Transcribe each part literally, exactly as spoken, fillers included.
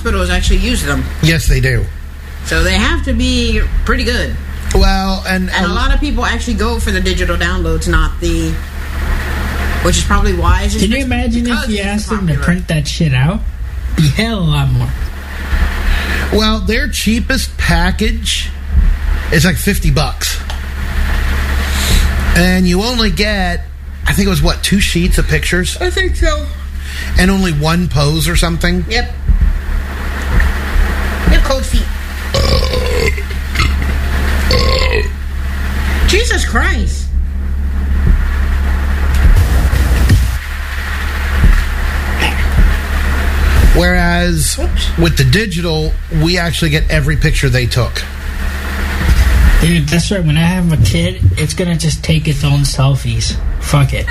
hospitals actually use them. Yes, they do. So they have to be pretty good. Well, and... And a lot of people actually go for the digital downloads, not the... Which is probably wise. Can you imagine if you asked them to print that shit out? Be hell a lot more. Well, their cheapest package is like fifty bucks. And you only get, I think it was, what, two sheets of pictures? I think so. And only one pose or something? Yep. Yep, cold feet. Jesus Christ. Whereas Oops. with the digital, we actually get every picture they took. Dude, that's right. When I have a kid, it's going to just take its own selfies. Fuck it.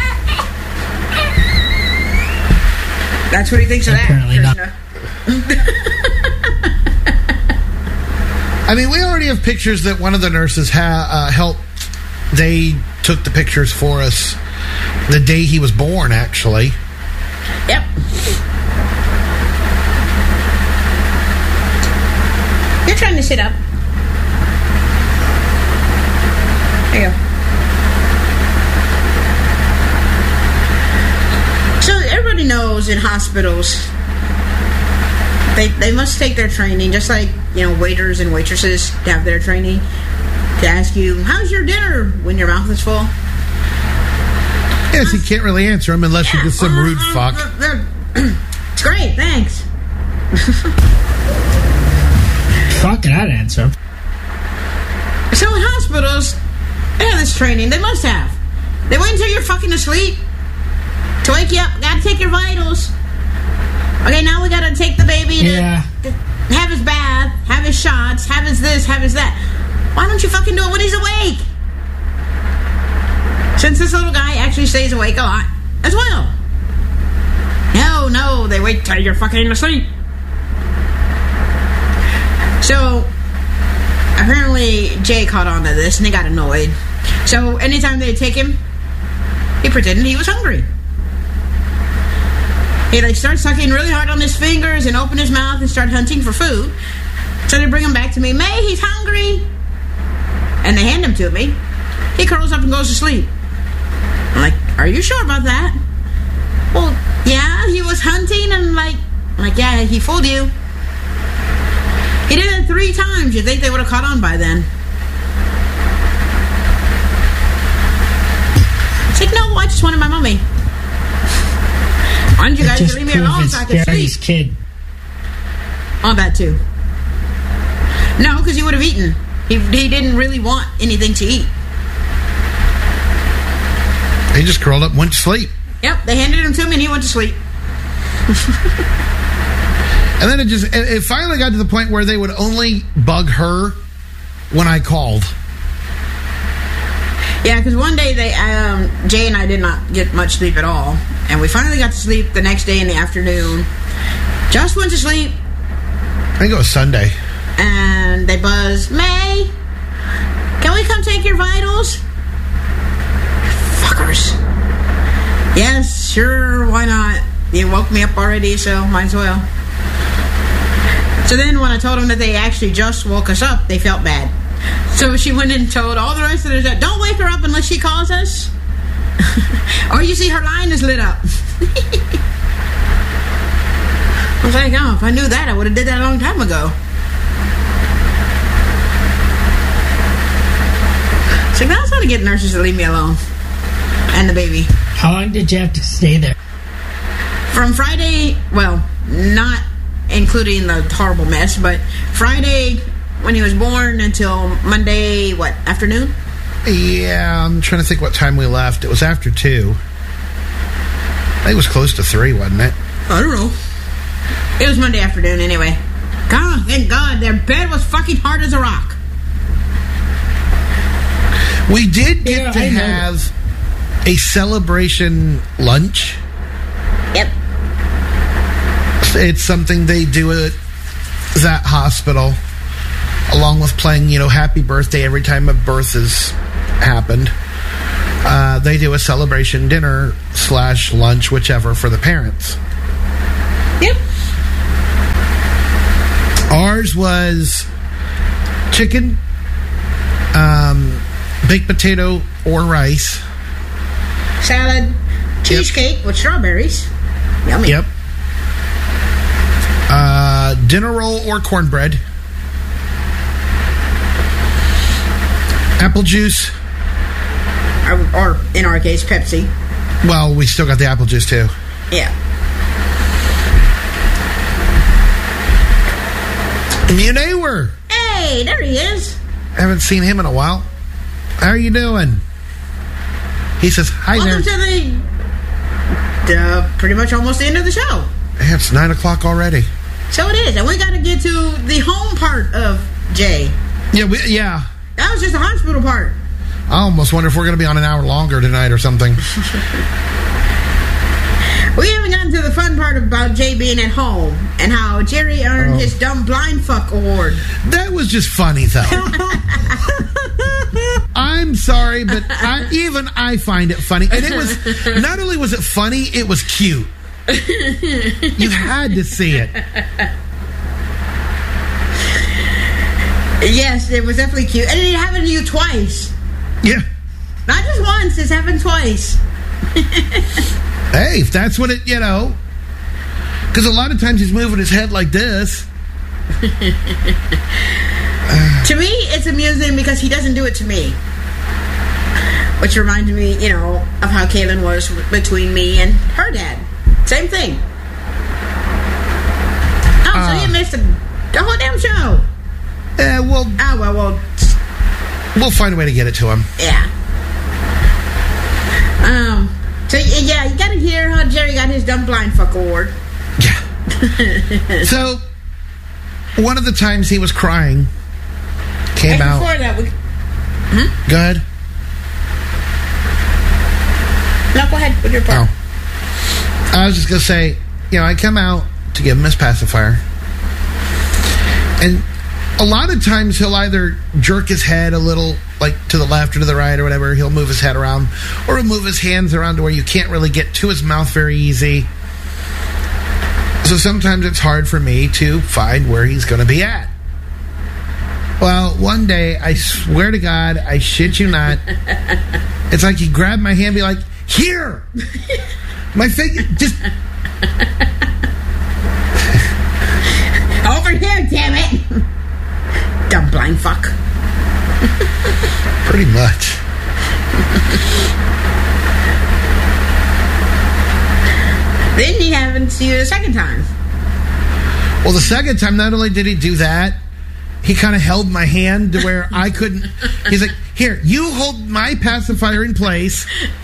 That's what he thinks of that. Apparently not. I mean, we already have pictures that one of the nurses ha- uh, helped. They took the pictures for us the day he was born, actually. Yep. You're trying to sit up. There you go. So everybody knows in hospitals, they they must take their training, just like, you know, waiters and waitresses have their training to ask you, how's your dinner, when your mouth is full? Yes, you can't really answer them unless yeah. you're just some rude fuck. It's great, thanks. Fuck it, I'd answer. So in hospitals, they have this training. They must have. They wait until you're fucking asleep to wake you up. Gotta take your vitals. Okay, now we gotta take the baby to, yeah. to have his bath, have his shots, have his this, have his that. Why don't you fucking do it when he's awake? Since this little guy actually stays awake a lot as well. No, no, they wait till you're fucking asleep. So, apparently Jay caught on to this and he got annoyed. So, anytime they'd take him, he pretended he was hungry. He'd like start sucking really hard on his fingers and open his mouth and start hunting for food. So they bring him back to me. May, he's hungry. And they hand him to me. He curls up and goes to sleep. I'm like, are you sure about that? Well, yeah, he was hunting and like, I'm like, yeah, he fooled you. He did it three times. You'd think they would have caught on by then. It's like, no, I just wanted my mommy. Why don't you guys leave me alone so I can sleep? Kid. Oh, that too. No, because he would have eaten. He, he didn't really want anything to eat. He just curled up and went to sleep. Yep, they handed him to me and he went to sleep. And then it just, it finally got to the point where they would only bug her when I called. Yeah, because one day they, um, Jay and I did not get much sleep at all. And we finally got to sleep the next day in the afternoon. Just went to sleep. I think it was Sunday. And they buzzed, May, can we come take your vitals? Fuckers. Yes, sure, why not? You woke me up already, so might as well. So then when I told them that they actually just woke us up, they felt bad. So she went and told all the rest of them, don't wake her up unless she calls us. Or you see her line is lit up. I was like, oh, if I knew that, I would have did that a long time ago. So that's how to get nurses to leave me alone. And the baby. How long did you have to stay there? From Friday, well, not including the horrible mess, but Friday when he was born until Monday, what, afternoon? Yeah, I'm trying to think what time we left. It was after two. I think it was close to three, wasn't it? I don't know. It was Monday afternoon anyway. God, thank God, their bed was fucking hard as a rock. We did get yeah, to have a celebration lunch. Yep. It's something they do at that hospital, along with playing, you know, happy birthday every time a birth has happened. Uh, they do a celebration dinner slash lunch, whichever, for the parents. Yep. Ours was chicken, um, baked potato or rice. Salad, cheesecake yep. with strawberries. Yummy. Yep. Uh, dinner roll or cornbread. Apple juice. Or, or, in our case, Pepsi. Well, we still got the apple juice, too. Yeah. Munewer. Hey, there he is. Haven't seen him in a while. How are you doing? He says, hi Welcome there. Welcome to the, the, pretty much almost the end of the show. Yeah, it's nine o'clock already. So it is. And we got to get to the home part of Jay. Yeah, we, yeah. That was just the hospital part. I almost wonder if we're going to be on an hour longer tonight or something. We haven't gotten to the fun part about Jay being at home and how Jerry earned oh. his dumb blind fuck award. That was just funny, though. I'm sorry, but I, even I find it funny. And it was, not only was it funny, it was cute. You had to see it. Yes, it was definitely cute. And it happened to you twice. Yeah. Not just once, it's happened twice. Hey, if that's what it, you know. Because a lot of times he's moving his head like this. uh, to me, it's amusing because he doesn't do it to me. Which reminds me, you know, of how Kaylin was between me and her dad. Same thing. Oh, uh, so you missed the, the whole damn show. Yeah, well... Oh, well, well... We'll find a way to get it to him. Yeah. Um... So, yeah, you gotta hear how Jerry got his dumb blind fuck award. Yeah. So, one of the times he was crying came and out... before that, we... Hmm? Go ahead. No, go ahead with your part. Oh. I was just gonna say, you know, I come out to give him his pacifier. And a lot of times he'll either jerk his head a little, like to the left or to the right or whatever. He'll move his head around, or he'll move his hands around to where you can't really get to his mouth very easy. So sometimes it's hard for me to find where he's going to be at. Well, one day, I swear to God, I shit you not, it's like he grabbed my hand and be like, here! My face just... Over here, damn it! Dumb blind fuck. Pretty much. Then he happened to you the second time. Well, the second time, not only did he do that, he kind of held my hand to where I couldn't... He's like, here, you hold my pacifier in place.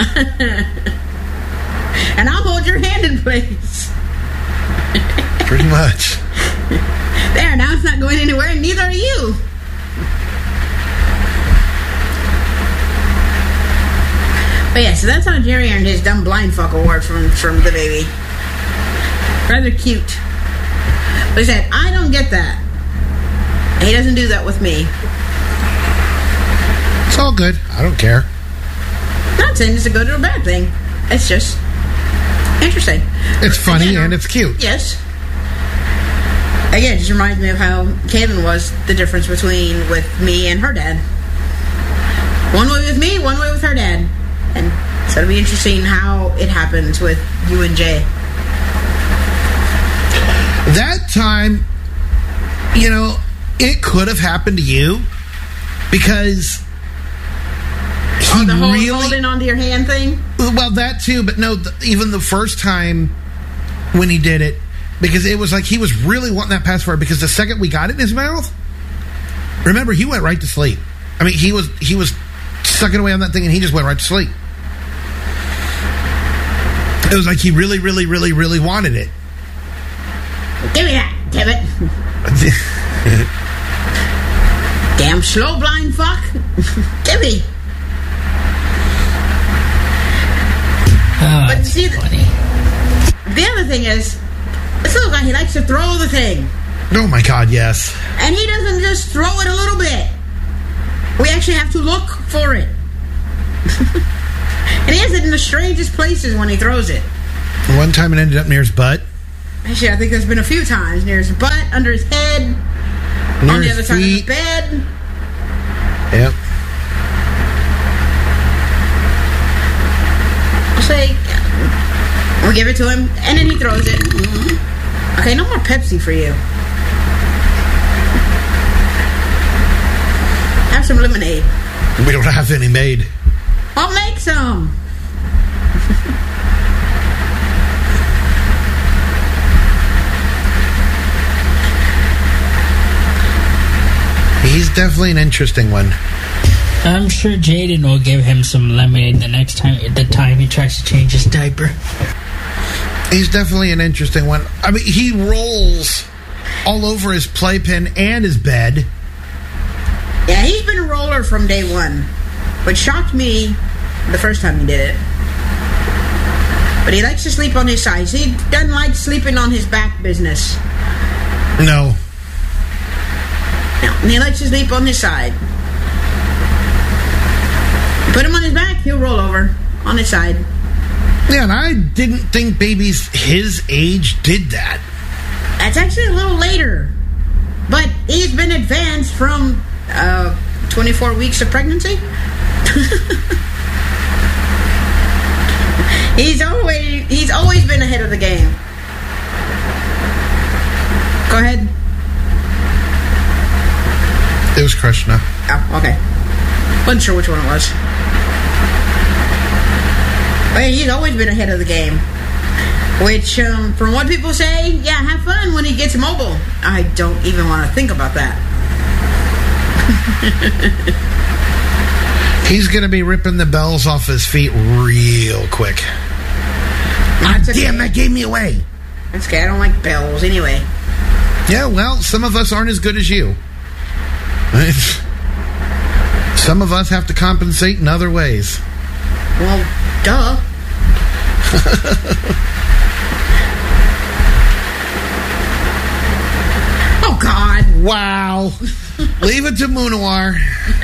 And I'll hold your hand in place. Pretty much. There, now it's not going anywhere, and neither are you. But yeah, so that's how Jerry earned his dumb blind fuck award from, from the baby. Rather cute. But he said, I don't get that. He doesn't do that with me. It's all good. I don't care. Not saying it's a good or a bad thing. It's just interesting. It's funny Again, and it's cute. Yes. Again, it just reminds me of how Kaylin was the difference between with me and her dad. One way with me, one way with her dad. And so it'll be interesting how it happens with you and Jay. That time, you know, it could have happened to you because he oh, the whole really holding onto your hand thing? Well, that too, but no, the, even the first time when he did it, because it was like he was really wanting that pacifier, because the second we got it in his mouth, remember, he went right to sleep. I mean, he was he was sucking away on that thing and he just went right to sleep. It was like he really, really, really, really wanted it. Give me that, damn it. Damn slow blind fuck. Give me. Oh, but see, funny. The other thing is, this little guy, he likes to throw the thing. Oh my God, yes. And he doesn't just throw it a little bit. We actually have to look for it. And he has it in the strangest places when he throws it. One time it ended up near his butt. Actually, I think there's been a few times near his butt, under his head. Near on the his other side of feet. the bed. Yep. I'll say, we give it to him, and then he throws it. Okay, no more Pepsi for you. Have some lemonade. We don't have any made. I'll make some. He's definitely an interesting one. I'm sure Jaden will give him some lemonade the next time, the time he tries to change his diaper. He's definitely an interesting one. I mean, he rolls all over his playpen and his bed. Yeah, he's been a roller from day one, which shocked me the first time he did it. But he likes to sleep on his sides. He doesn't like sleeping on his back business. No. No, and he likes to sleep on his side. Put him on his back, he'll roll over on his side. Yeah, and I didn't think babies his age did that. That's actually a little later. But he's been advanced from uh, twenty-four weeks of pregnancy. he's always he's always been ahead of the game. Go ahead. It was Krishna. Oh, okay. Wasn't sure which one it was. But he's always been ahead of the game. Which, um, from what people say, yeah, have fun when he gets mobile. I don't even want to think about that. He's going to be ripping the bells off his feet real quick. That's okay. Damn, that gave me away. That's okay. I don't like bells anyway. Yeah, well, some of us aren't as good as you. Some of us have to compensate in other ways. Well, duh. Oh, God. Wow. Leave it to Munawar.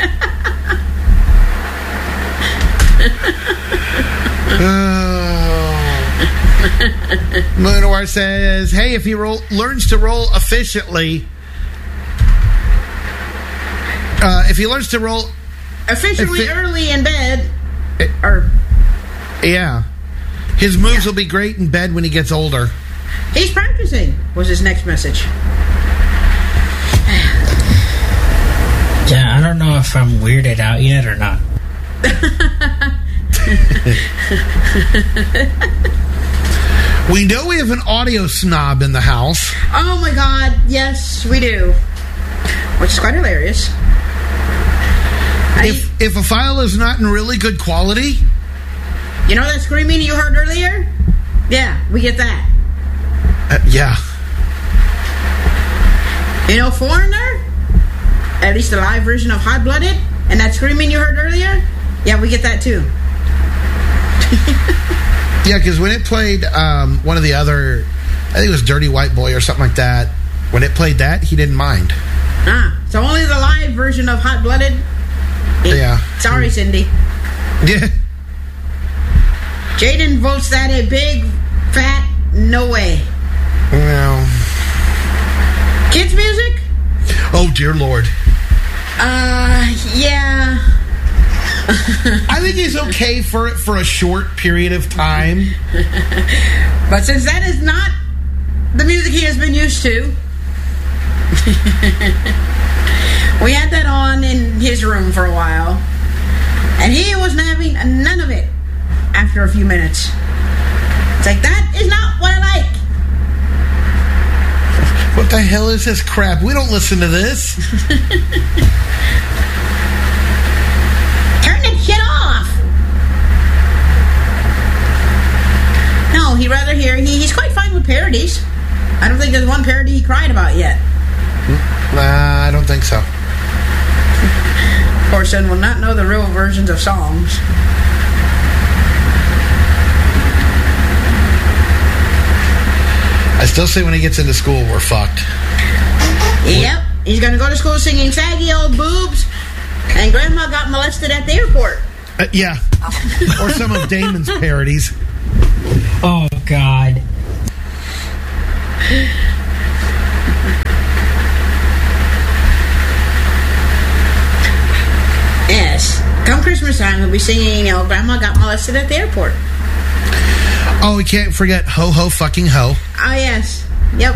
Oh. Munawar says, hey, if he roll, learns to roll efficiently, uh, if he learns to roll... Efficiently Effi- early in bed. It- or, Yeah. His moves Yeah. will be great in bed when he gets older. he's practicing, was his next message. Yeah, I don't know if I'm weirded out yet or not. We know we have an audio snob in the house. Oh, my God. Yes, we do. Which is quite hilarious. I, If if a file is not in really good quality, you know that screaming you heard earlier? Yeah, we get that. uh, yeah. You know Foreigner? At least the live version of Hot Blooded? And that screaming you heard earlier? Yeah, we get that too. Yeah, because when it played um, one of the other, I think it was Dirty White Boy or something like that, when it played that, he didn't mind. Ah, so only the live version of Hot Blooded? Yeah. Sorry, Cindy. Yeah. Jaden votes that a big, fat, no way. Well. Kids music? Oh, dear Lord. Uh, yeah. I think he's okay for it for a short period of time. But since that is not the music he has been used to, we had that on in his room for a while, and he wasn't having none of it after a few minutes. It's like, that is not what I like. What the hell is this crap? We don't listen to this. Turn that shit off. No, he'd rather hear, he, he's quite fine with parodies. I don't think there's one parody he cried about yet. Nah, I don't think so. Poor son will not know the real versions of songs. I still say when he gets into school, we're fucked. Yep, he's gonna go to school singing saggy old boobs, and grandma got molested at the airport. Uh, yeah. Or some of Damon's parodies. Oh, God. Christmas time, he'll be singing, you know, Grandma got molested at the airport. Oh, we can't forget Ho Ho Fucking Ho. Oh, yes. Yep.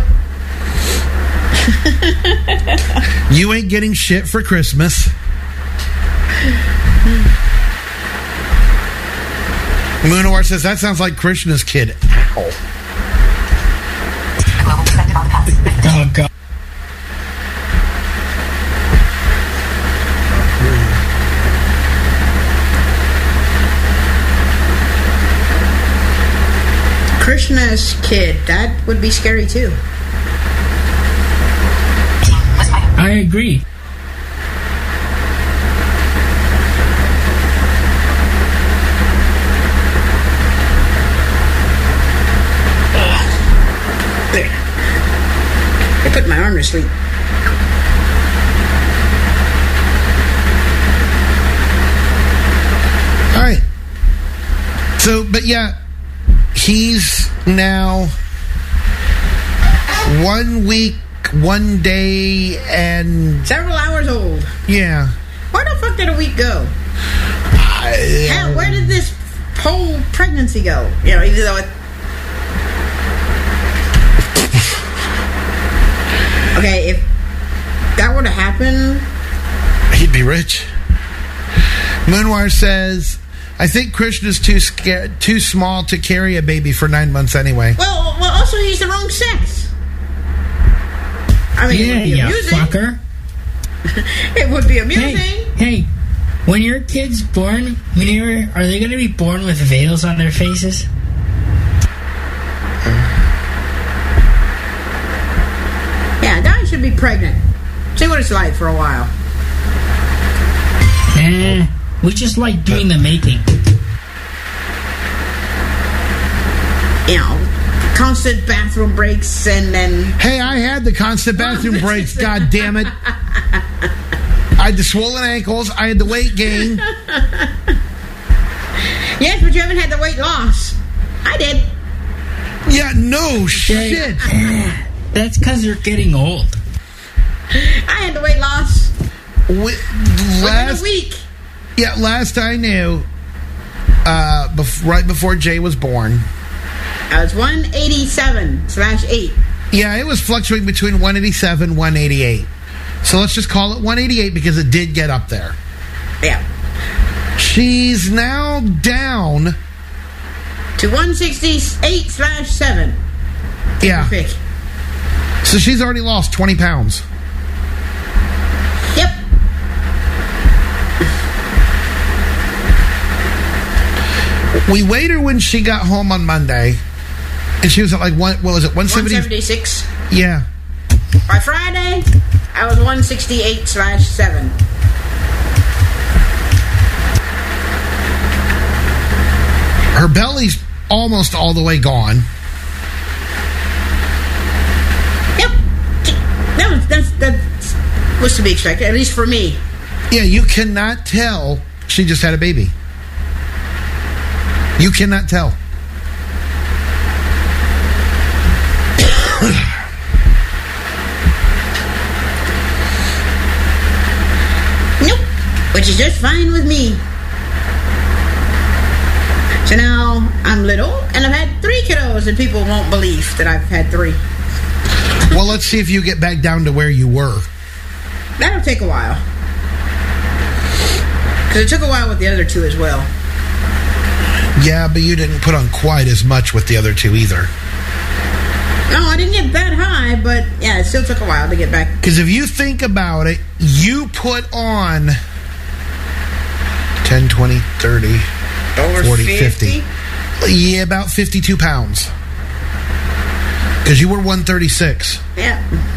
You ain't getting shit for Christmas. Moonawar says, that sounds like Krishna's kid. Ow. Oh, God. Krishna's kid. That would be scary, too. I agree. There. I put my arm to sleep. All right. So, but yeah, he's now one week, one day, and Several hours old. yeah. Where the fuck did a week go? I, How, where did this whole pregnancy go? You know, even though it... Okay, if that were to happen... He'd be rich. Moonwire says, I think Krishna's too scared, too small to carry a baby for nine months anyway. Well, well, also he's the wrong sex. I mean, Yeah, it would be you amusing. fucker. It would be amusing. Hey, hey, when your kid's born, when you're, are they going to be born with veils on their faces? Yeah, a guy should be pregnant. See what it's like for a while. Eh, we just like doing the making. You know, constant bathroom breaks and then... Hey, I had the constant bathroom breaks, god damn it. I had the swollen ankles, I had the weight gain. Yes, but you haven't had the weight loss. I did. Yeah, no shit. That's because you're getting old. I had the weight loss Wi- within last, a week. yeah, last I knew, uh, bef- right before Jay was born, I was one eighty-seven slash eight. yeah, it was fluctuating between one eighty-seven, one eighty-eight. So let's just call it one eighty-eight because it did get up there. Yeah. She's now down. To one sixty-eight slash seven. Yeah. Pick. So she's already lost twenty pounds. Yep. We weighed her when she got home on Monday, and she was at like one. What was it? one seventy. one seventy-six. Yeah. By Friday, I was one sixty-eight slash seven. Her belly's almost all the way gone. Yep. That was, that's, that was to be expected, at least for me. Yeah, you cannot tell she just had a baby. You cannot tell. Nope. Which is just fine with me. So now I'm little, and I've had three kiddos, and people won't believe that I've had three. Well, let's see if you get back down to where you were. That'll take a while. Because it took a while with the other two as well. Yeah, but you didn't put on quite as much with the other two either. No, I didn't get that high, but yeah, it still took a while to get back. Because if you think about it, you put on ten, twenty, thirty, Over forty, fifty? fifty. Yeah, about fifty-two pounds. Because you were one thirty-six. Yeah.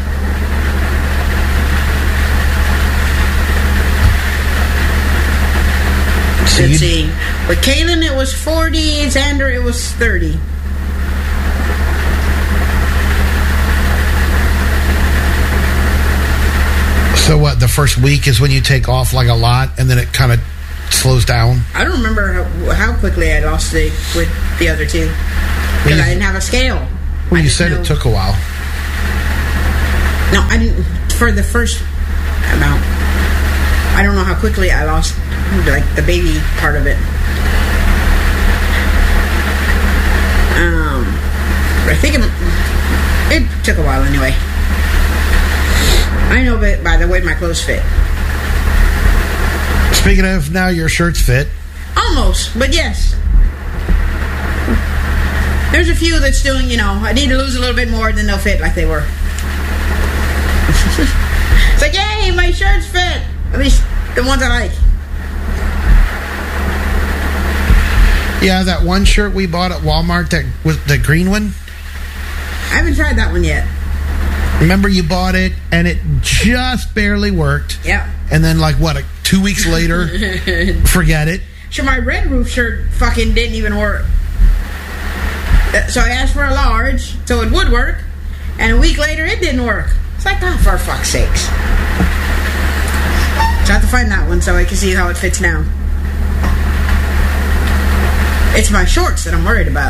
So Let's you- see. With Kaylin, it was forty. Xander, it was thirty. So what, the first week is when you take off like a lot, and then it kind of slows down? I don't remember how, how quickly I lost weight with the other two. Because you- I didn't have a scale. Well, I you didn't said know- it took a while. No, I didn't. For the first amount. I don't know how quickly I lost, like, the baby part of it. Um, I think it, it took a while anyway. I know that by the way my clothes fit. Speaking of, now your shirts fit. Almost, but yes. There's a few that still, you know, I need to lose a little bit more than they'll fit like they were. It's like, yay, my shirts fit. At least the ones I like. Yeah, that one shirt we bought at Walmart, that was the green one. I haven't tried that one yet. Remember you bought it and it just barely worked. Yeah. And then like what, two weeks later, forget it. Sure, my Red Roof shirt fucking didn't even work. So I asked for a large, so it would work. And a week later, it didn't work. It's like, oh, for fuck's sakes. So I have to find that one so I can see how it fits now. It's my shorts that I'm worried about.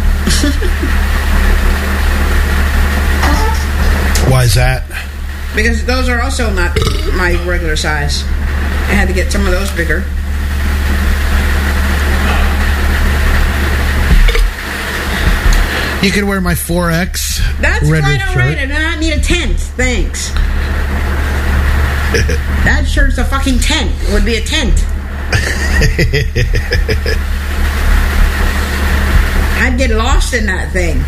Why is that? Because those are also not my regular size. I had to get some of those bigger. You could wear my four X. That's Red quite Roof alright. shirt. I do not need a tent. Thanks. That shirt's a fucking tent. It would be a tent. I'd get lost in that thing.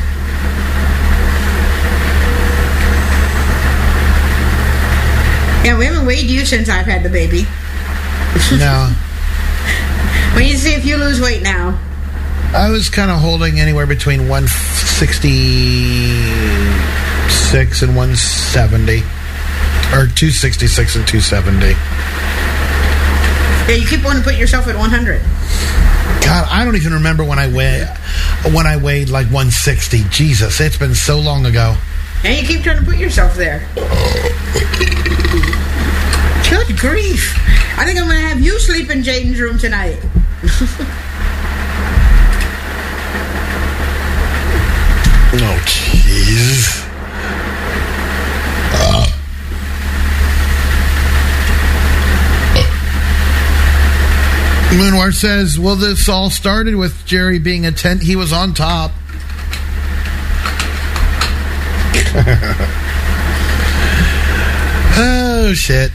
Yeah, we haven't weighed you since I've had the baby. No. We need to see if you lose weight now. I was kind of holding anywhere between one sixty-six and one seventy. Or two sixty-six and two seventy. Yeah, you keep wanting to put yourself at one hundred. God, I don't even remember when I weighed, when I weighed like one sixty. Jesus, it's been so long ago. And you keep trying to put yourself there. Good grief. I think I'm going to have you sleep in Jaden's room tonight. Oh, jeez. Uh. Moonwar says, well, this all started with Jerry being a tent. He was on top. Oh, shit.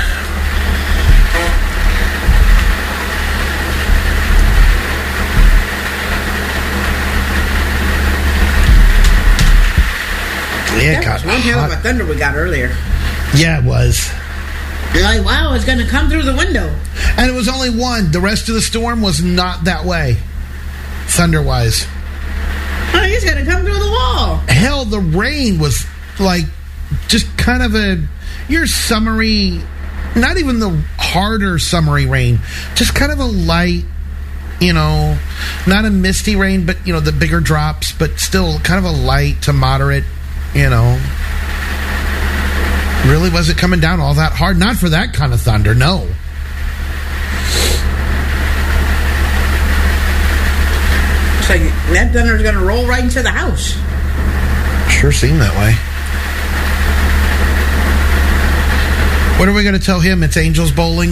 Yeah, That was one hell of a thunder we got earlier. Yeah, it was. You're like, wow, it's going to come through the window. And it was only one. The rest of the storm was not that way, thunder-wise. Oh, he's going to come through the wall. Hell, the rain was like just kind of a your summery, not even the harder summery rain, just kind of a light, you know, not a misty rain, but, you know, the bigger drops, but still kind of a light to moderate, you know. Really wasn't coming down all that hard. Not for that kind of thunder, no. It's like that thunder's going to roll right into the house. Sure seemed that way. What are we going to tell him? It's Angels Bowling?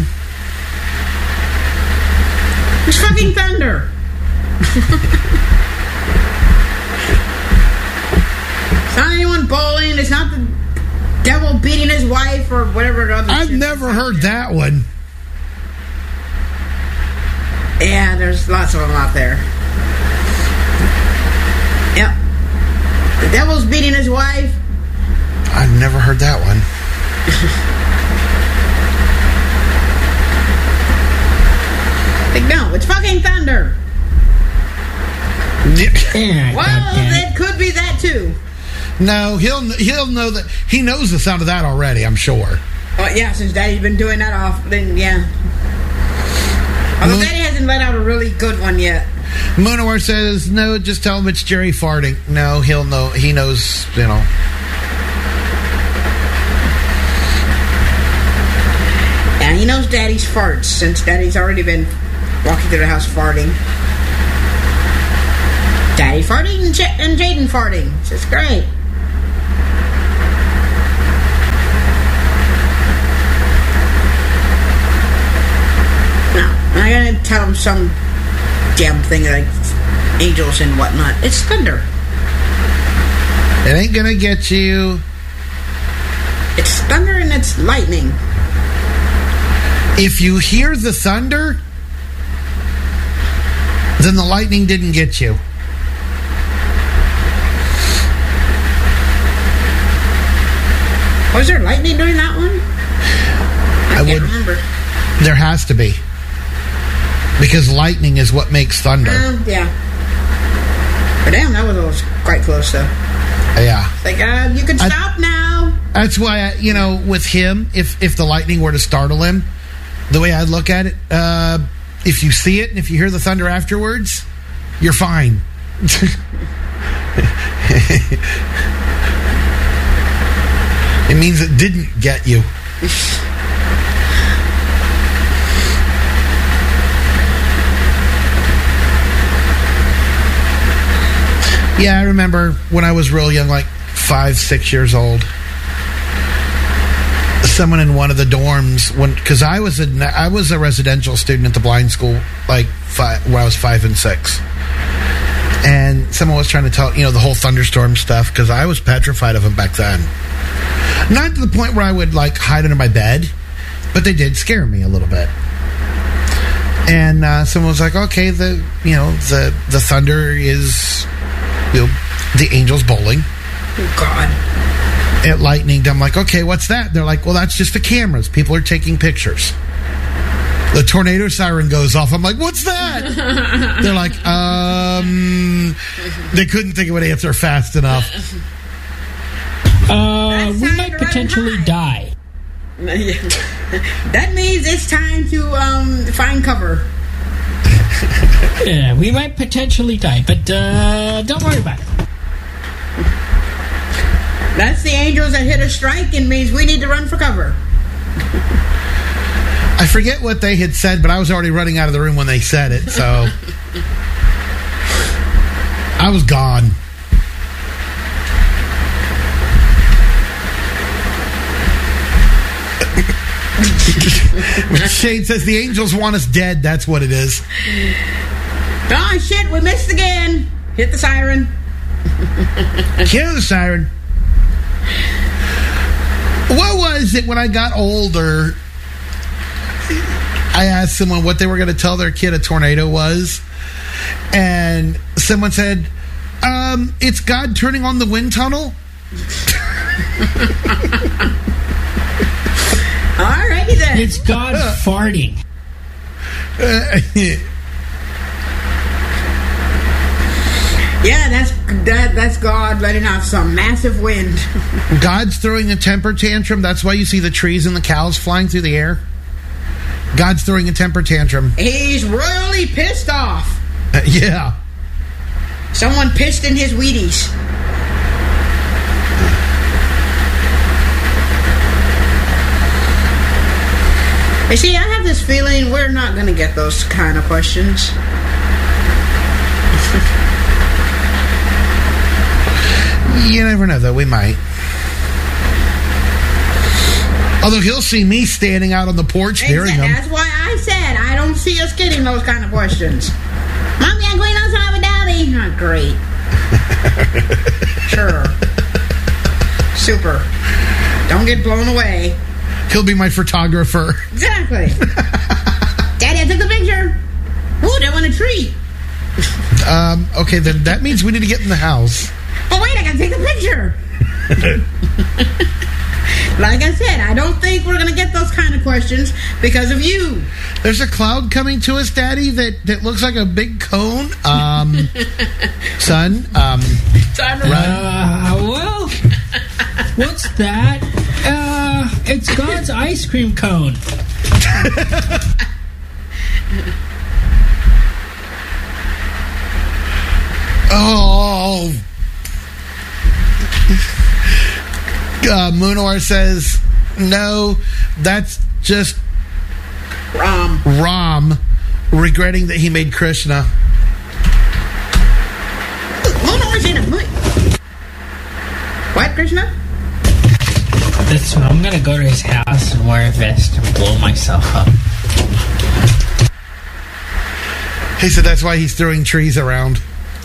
It's fucking thunder. It's not anyone bowling. It's not the devil beating his wife or whatever other I've shit. never heard that one. Yeah, there's lots of them out there. Yep. The devil's beating his wife. I've never heard that one. Like, no, it's fucking thunder. Yeah, Well, goddamn. it could be that too. No, he'll he'll know that he knows the sound of that already, I'm sure. Oh, yeah, since Daddy's been doing that off, then yeah. Although Moon- Daddy hasn't let out a really good one yet. Moonawar says, no, just tell him it's Jerry farting. No, he'll know. He knows, you know. Yeah, he knows Daddy's farts since Daddy's already been walking through the house farting. Daddy farting and, J- and Jaden farting. It's just great. some damn thing like angels and whatnot. It's thunder. It ain't gonna get you. It's thunder and it's lightning. If you hear the thunder, then the lightning didn't get you. Was there lightning during that one? I, I can't would, remember. There has to be. Because lightning is what makes thunder. Uh, yeah. But damn, that was quite close, though. Yeah. It's like, uh, you can stop I, now. That's why, I, you know, with him, if, if the lightning were to startle him, the way I look at it, uh, if you see it and if you hear the thunder afterwards, you're fine. It means it didn't get you. Yeah, I remember when I was real young, like five, six years old, someone in one of the dorms, when because I was a I was a residential student at the blind school, like five, when I was five and six, and someone was trying to tell you know the whole thunderstorm stuff because I was petrified of them back then. Not to the point where I would like hide under my bed, but they did scare me a little bit. And uh, someone was like, "Okay, the you know the the thunder is you know the angels bowling." Oh God! At lightning, I'm like, "Okay, what's that?" They're like, "Well, that's just the cameras. People are taking pictures." The tornado siren goes off. I'm like, "What's that?" They're like, "Um," they couldn't think of an answer fast enough. Uh, we might potentially die. That means it's time to um, find cover. Yeah, we might potentially die, but uh, don't worry about it. That's the angels that hit a strike and means we need to run for cover. I forget what they had said, but I was already running out of the room when they said it, so I was gone. Shane says the angels want us dead. That's what it is. Oh shit, we missed again. Hit the siren. Kill the siren. What was it when I got older? I asked someone what they were going to tell their kid a tornado was, and someone said, um, it's God turning on the wind tunnel. Alrighty then. It's God farting. Uh, yeah, that's that, that's God letting off some massive wind. God's throwing a temper tantrum. That's why you see the trees and the cows flying through the air. God's throwing a temper tantrum. He's royally pissed off. Uh, yeah. Someone pissed in his Wheaties. You see, I have this feeling we're not going to get those kind of questions. You never know, though. We might. Although he'll see me standing out on the porch hearing him. That's why I said I don't see us getting those kind of questions. Mommy, I'm going outside with Daddy. Oh, great. Sure. Super. Don't get blown away. He'll be my photographer. Exactly. Daddy, I took the picture. Ooh, they want a treat. Um, okay, then that means we need to get in the house. Oh, wait, I gotta take the picture. Like I said, I don't think we're going to get those kind of questions because of you. There's a cloud coming to us, Daddy, that, that looks like a big cone. Um, son, um, Time to run. Uh, well, what's that? Uh, it's God's ice cream cone. Oh. Uh, Moonor says, no, that's just Ram. Ram regretting that he made Krishna. Moonor's in a movie. What, Krishna? That's what I'm gonna go to his house and wear a vest and blow myself up. He said that's why he's throwing trees around.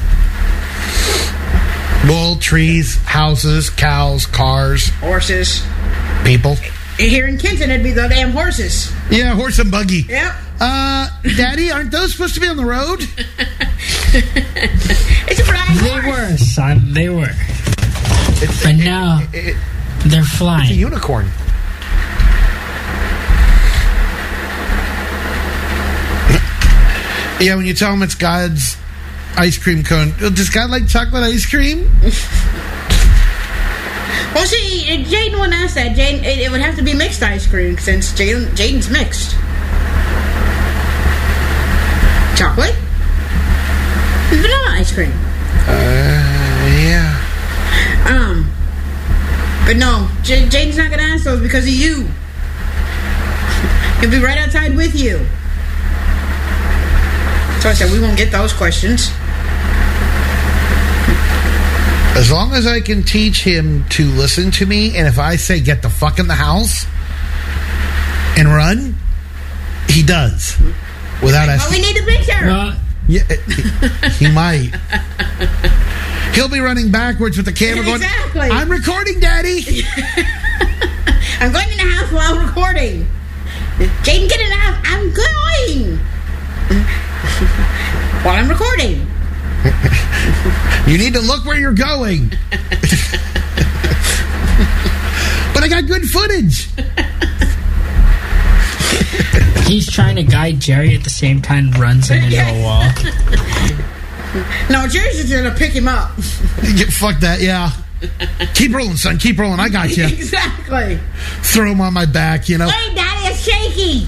Well, trees, houses, cows, cars, Horses. people. Here in Kenton, it'd be the damn horses. Yeah, horse and buggy. Yep. Uh, Daddy, aren't those supposed to be on the road? It's a flying They horse. were, son. They were. It's, But now it- it- they're it's a flying. unicorn. Yeah, when you tell him it's God's ice cream cone, does God like chocolate ice cream? Well, see, uh, Jaden wouldn't ask that. Jaden, it, it would have to be mixed ice cream since Jaden, Jaden's mixed. Chocolate? Vanilla ice cream. Uh, yeah. Um, but no, J- Jaden's not gonna ask those because of you. He'll be right outside with you. So I said we won't get those questions. As long as I can teach him to listen to me, and if I say get the fuck in the house and run, he does. Without But asking. we need a picture. Well, Yeah, he, he might. He'll be running backwards with the camera going, Exactly. I'm recording, Daddy. I'm going in the house while recording. Jaden, get in the house. I'm going. While I'm recording. You need to look where you're going. But I got good footage. he's trying to guide Jerry at the same time, runs into a wall. No, Jerry's just gonna pick him up. Yeah, fuck that, yeah. Keep rolling, son. Keep rolling. I got you. Exactly. Throw him on my back, you know. Hey, Daddy, it's shaky.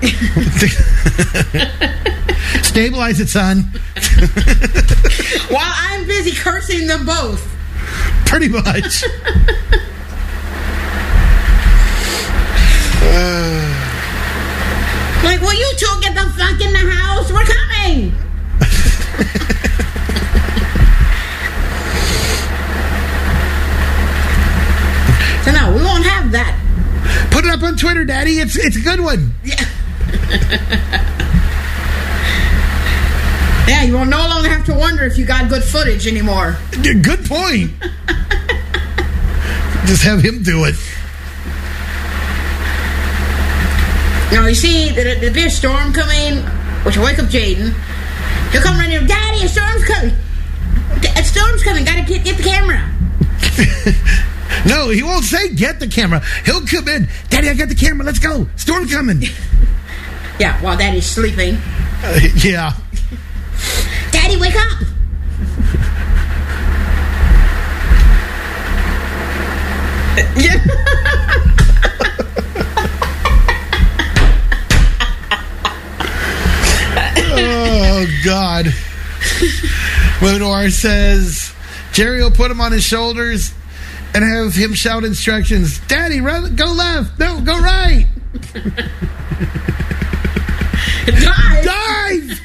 Stabilize it, son. While I'm busy cursing them both. Pretty much. Like, will you two get the fuck in the house? We're coming. So no, we won't have that. Put it up on Twitter, Daddy. It's it's a good one. Yeah. Yeah, you will no longer have to wonder if you got good footage anymore. Good point. Just have him do it. Now, you see, there- there'll be a storm coming, which will wake up Jaden. He'll come running here, Daddy, a storm's coming. A storm's coming, gotta get, get the camera. No, he won't say get the camera. He'll come in. Daddy, I got the camera. Let's go. Storm coming. Yeah, while Daddy's sleeping. Uh, yeah. Daddy, wake up! Yeah. Oh, God. Winor says Jerry will put him on his shoulders and have him shout instructions. Daddy, run, go left. No, go right. Dive! Dive!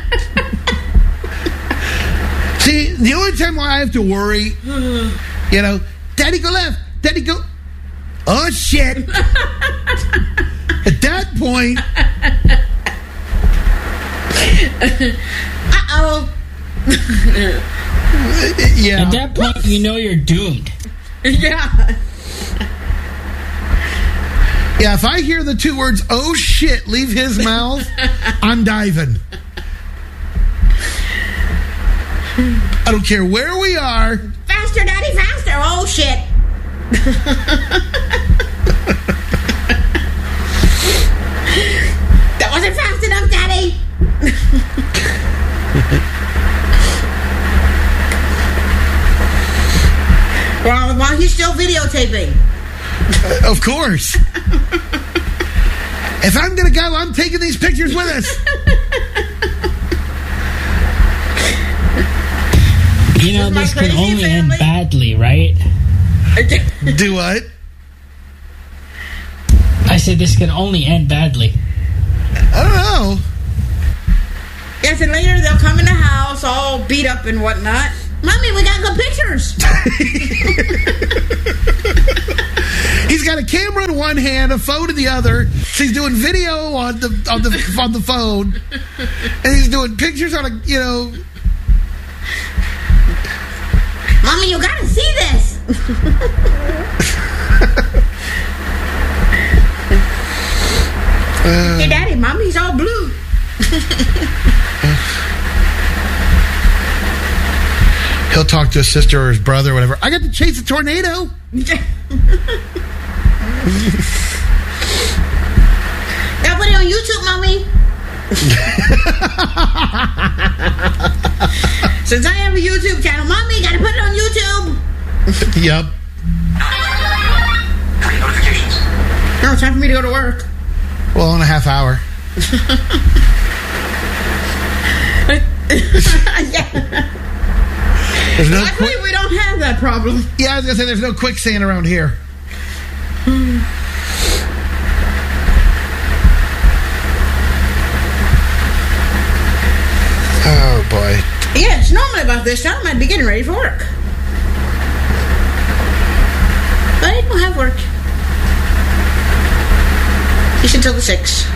See, the only time why I have to worry, you know, Daddy, go left. Daddy, go. Oh, shit. At that point. Uh-oh. Yeah. At that point, you know you're doomed. Yeah. Yeah, if I hear the two words, oh shit, leave his mouth, I'm diving. I don't care where we are. Faster, Daddy, faster! Oh, shit. That wasn't fast enough, Daddy! While, while he's still videotaping. Uh, of course. If I'm going to go, I'm taking these pictures with us. You know, My this can crazy only end family. badly, right? Do what? I said this can only end badly. I don't know. Yes, and later they'll come in the house all beat up and whatnot. Mommy, we got good pictures. He's got a camera in one hand, a phone in the other. So he's doing video on the on the on the phone, and he's doing pictures on a you know. Mommy, you gotta see this. uh, Hey, Daddy, Mommy's all blue. He'll talk to his sister or his brother or whatever. I got to chase a tornado. Gotta put it on YouTube, Mommy. Since I have a YouTube channel, Mommy, gotta put it on YouTube. Yep. Three notifications. No, it's time for me to go to work. Well, in a half hour. Yeah. There's no Luckily, quick, we don't have that problem. yeah, I was gonna say there's no quicksand around here. Oh boy. Yes, normally about this time I'd be getting ready for work. But I don't have work. Just until the sixth.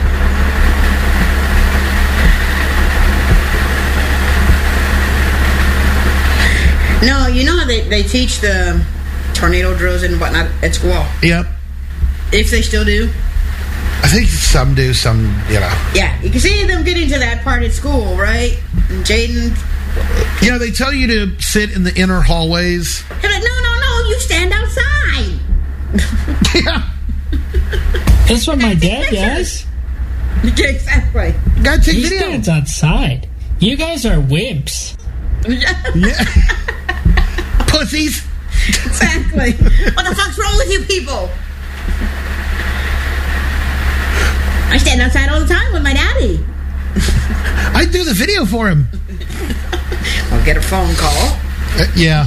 No, you know how they, they teach the tornado drills and whatnot at school? Yep. If they still do? I think some do, some, you know. Yeah, you can see them getting to that part at school, right? And Jaden, You know, they tell you to sit in the inner hallways. they're like, no, no, no, you stand outside. Yeah. That's what my dad does. Yeah, exactly. Gotta take He video. stands outside. You guys are wimps. Yeah. Pussies. Exactly. What the fuck's wrong with you people? I stand outside all the time with my daddy. I do the video for him. I'll get a phone call. Uh, yeah.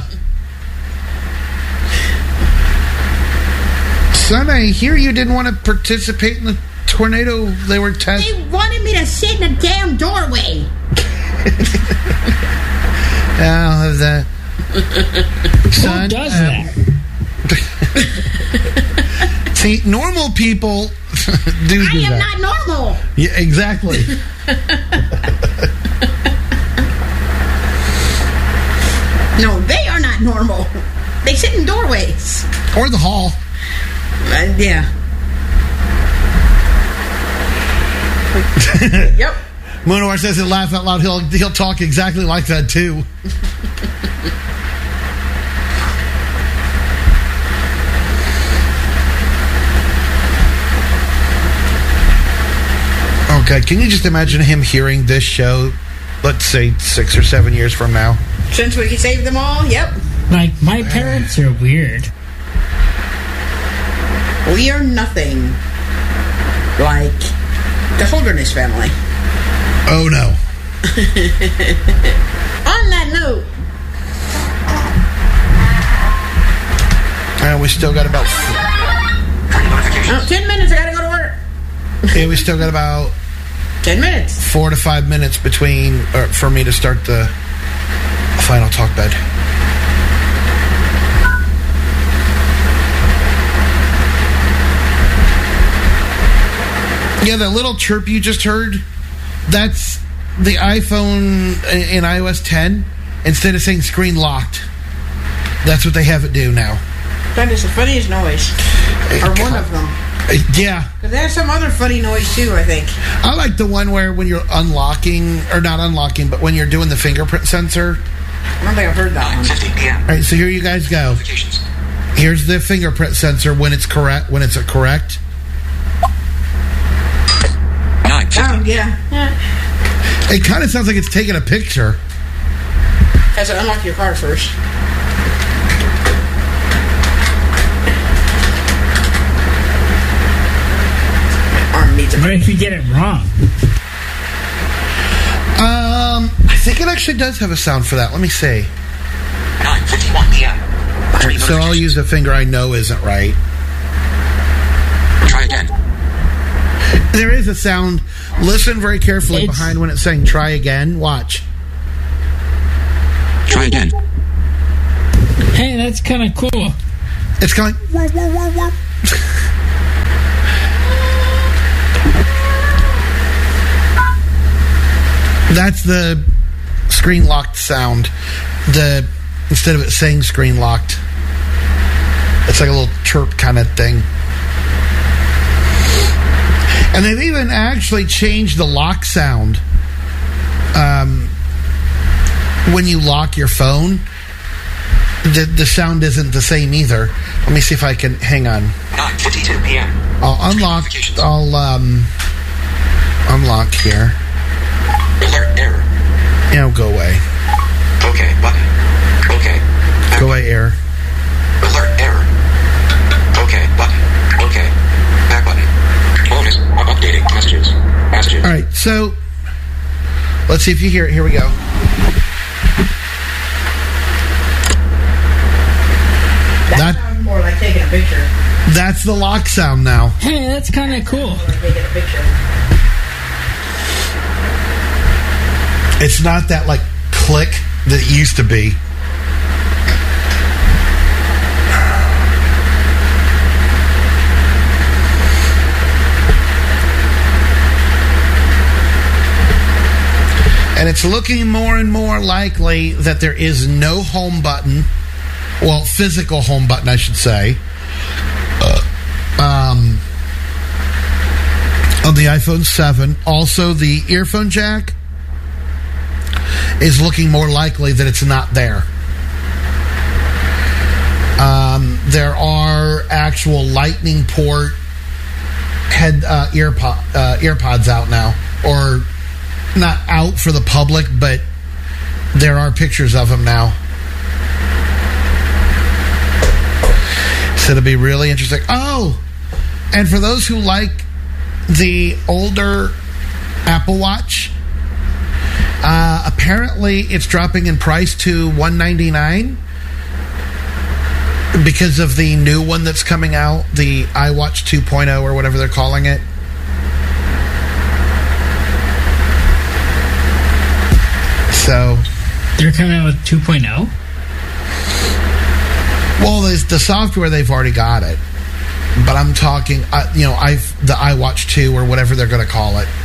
Son, I hear you didn't want to participate in the tornado they were testing. They wanted me to sit in a damn doorway. I'll have that. Son, Who does um, that? See, normal people do I do am that. not normal. Yeah, exactly. No, they are not normal. They sit in doorways. Or the hall. Uh, yeah. Yep. Moonwar says he'll laugh out loud. He'll he'll talk exactly like that too. Okay, can you just imagine him hearing this show, let's say six or seven years from now? Since we can save them all, yep. Like, my parents are weird. We are nothing like the Holderness family. Oh no. On that note, And we still got about Three notifications. oh, ten minutes, I gotta go to work. yeah, we still got about Ten minutes. four to five minutes between or for me to start the final talk bed. Yeah, that little chirp you just heard, that's the iPhone in i O S ten. Instead of saying screen locked, that's what they have it do now. That is the funniest noise. Or one of them. Uh, Yeah. Because there's some other funny noise too, I think. I like the one where when you're unlocking, or not unlocking, but when you're doing the fingerprint sensor. I don't think I've heard that one. fifteen p.m. All right, so here you guys go. Notifications. Here's the fingerprint sensor when it's correct. When it's a correct. nine fifty. Oh, yeah. yeah. It kind of sounds like it's taking a picture. Has to unlock your car first. Arm needs a What if you get it wrong? Um, I think it actually does have a sound for that. Let me see. nine fifty-one p.m. Three So I'll notifications. use a finger I know isn't right. Try again. There is a sound. Listen very carefully It's- behind when it's saying try again. Watch. Try again. Hey, that's kind of cool. It's kind of like, "Wah, wah, wah, wah." That's the screen locked sound. The instead of it saying screen locked, it's like a little chirp kind of thing. And they've even actually changed the lock sound. Um, when you lock your phone, the the sound isn't the same either. Let me see if I can hang on. nine fifty-two p.m. I'll unlock. I'll um unlock here. Alert error. You know, go away. Okay button. Okay. Back Go away, error. Alert error. Okay button. Okay. Back button. Bonus. I'm updating messages. Messages. All right, so let's see if you hear it. Here we go. That, That- sounds more like taking a picture. That's the lock sound now. Hey, that's kind of cool. More like taking a picture. It's not that like click that it used to be. And it's looking more and more likely that there is no home button. Well, physical home button, I should say. Uh, um, on the iPhone seven. Also, the earphone jack is looking more likely that it's not there. Um, there are actual lightning port head uh, earpod, uh, earpods out now. Or not out for the public, but there are pictures of them now. So it'll be really interesting. Oh, and for those who like the older Apple Watch, uh, apparently it's dropping in price to one ninety-nine because of the new one that's coming out, the iWatch two point oh or whatever they're calling it. So They're coming out with two point oh? well, there's the software, they've already got it. But I'm talking, uh, you know, I the iWatch two or whatever they're going to call it.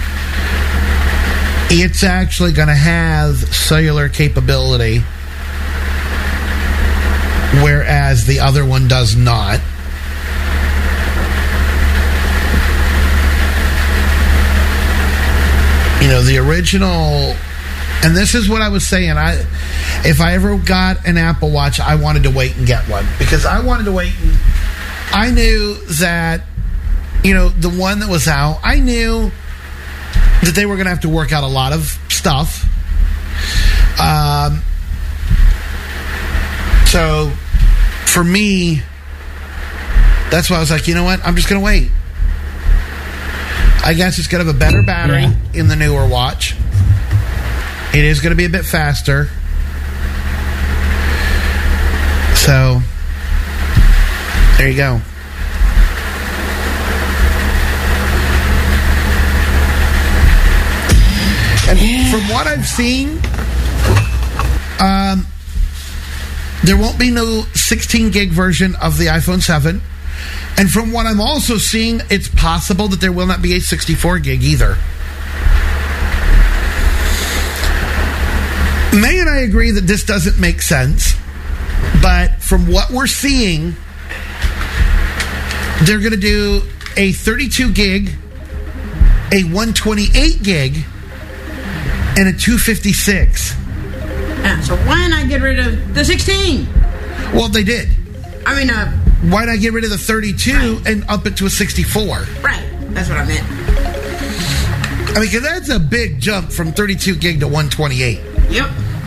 It's actually going to have cellular capability, whereas the other one does not. You know, the original, and this is what I was saying, I if I ever got an Apple Watch, I wanted to wait and get one. Because I wanted to wait and I knew that, you know, the one that was out, I knew that they were going to have to work out a lot of stuff. Um, so, for me, that's why I was like, you know what? I'm just going to wait. I guess it's going to have a better battery Yeah. in the newer watch. It is going to be a bit faster. So, there you go. And from what I've seen, um, there won't be no sixteen gig version of the iPhone seven. And from what I'm also seeing, it's possible that there will not be a sixty-four gig either. May and I agree that this doesn't make sense, but from what we're seeing, they're going to do a thirty-two gig, a one twenty-eight gig, and a two fifty-six. Yeah, so why not get rid of the sixteen? Well, they did. I mean, uh, Why not get rid of the thirty-two Right. and up it to a sixty-four? right. That's what I meant. I mean, because that's a big jump from thirty-two gig to one twenty-eight. Yep.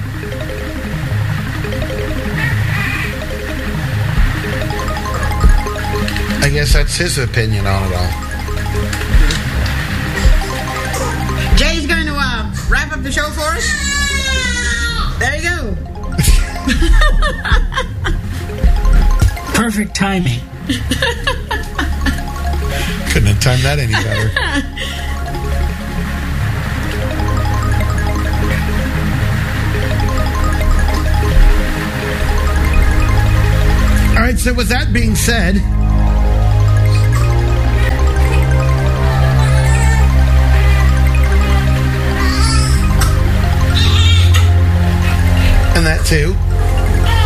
I guess that's his opinion on it all. Jay's going to uh, wrap up the show for us. There you go. Perfect timing. Couldn't have timed that any better. All right, so with that being said, and that too.